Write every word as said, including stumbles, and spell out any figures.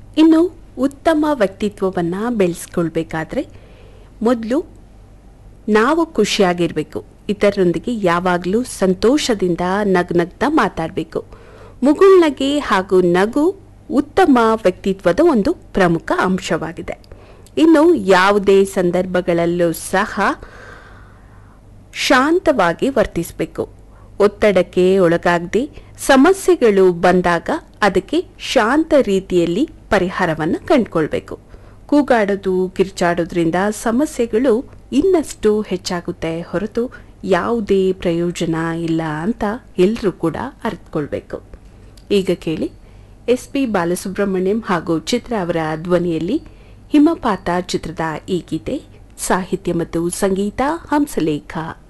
ಇನ್ನು ಉತ್ತಮ ವ್ಯಕ್ತಿತ್ವವನ್ನು ಬೆಳೆಸ್ಕೊಳ್ಬೇಕಾದ್ರೆ ಮೊದಲು ನಾವು ಖುಷಿಯಾಗಿರಬೇಕು. ಇತರರೊಂದಿಗೆ ಯಾವಾಗಲೂ ಸಂತೋಷದಿಂದ ನಗ್ನಗ್ತಾ ಮಾತಾಡಬೇಕು. ಮುಗುಳ್ನಗೆ ಹಾಗೂ ನಗು ಉತ್ತಮ ವ್ಯಕ್ತಿತ್ವದ ಒಂದು ಪ್ರಮುಖ ಅಂಶವಾಗಿದೆ. ಇನ್ನು ಯಾವುದೇ ಸಂದರ್ಭಗಳಲ್ಲೂ ಸಹ ಶಾಂತವಾಗಿ ವರ್ತಿಸಬೇಕು. ಒತ್ತಡಕ್ಕೆ ಒಳಗಾಗದೆ ಸಮಸ್ಯೆಗಳು ಬಂದಾಗ ಅದಕ್ಕೆ ಶಾಂತ ರೀತಿಯಲ್ಲಿ ಪರಿಹಾರವನ್ನು ಕಂಡುಕೊಳ್ಬೇಕು. ಕೂಗಾಡೋದು ಕಿರ್ಚಾಡೋದ್ರಿಂದ ಸಮಸ್ಯೆಗಳು ಇನ್ನಷ್ಟು ಹೆಚ್ಚಾಗುತ್ತೆ ಹೊರತು ಯಾವುದೇ ಪ್ರಯೋಜನ ಇಲ್ಲ ಅಂತ ಎಲ್ಲರೂ ಕೂಡ ಅರಿತುಕೊಳ್ಬೇಕು. ಈಗ ಕೇಳಿ ಎಸ್ ಪಿ ಬಾಲಸುಬ್ರಹ್ಮಣ್ಯಂ ಹಾಗೂ ಚಿತ್ರ ಅವರ ಧ್ವನಿಯಲ್ಲಿ ಹಿಮಪಾತ ಚಿತ್ರದ ಈ ಗೀತೆ. ಸಾಹಿತ್ಯ ಮತ್ತು ಸಂಗೀತ ಹಂಸಲೇಖ.